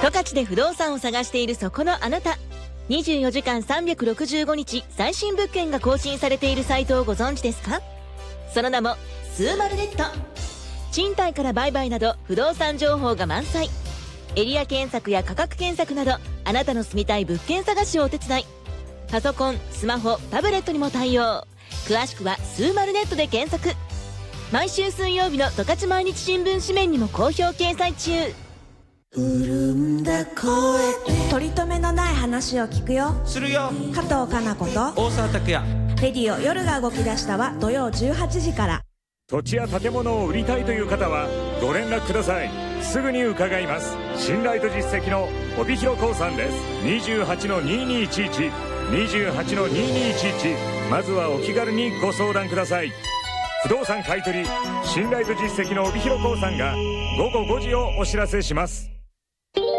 十勝で不動産を探しているそこのあなた、24時間365日最新物件が更新されているサイトをご存知ですか？その名もスーマルネット。賃貸から売買など不動産情報が満載。エリア検索や価格検索など、あなたの住みたい物件探しをお手伝い。パソコン、スマホ、タブレットにも対応。詳しくはスーマルネットで検索。毎週水曜日の十勝毎日新聞紙面にも好評掲載中。 潤んだ声で取り留めのない話を聞くよ。 するよ。 加藤かな子と大沢拓也。 レディオ夜が動き出したは土曜18時から。 土地や建物を売りたいという方はご連絡ください。すぐに伺います。信頼と実績の帯広興産です。28-2211 28-2211、まずはお気軽にご相談ください。不動産買取、信頼と実績の帯広興産が午後5時をお知らせします。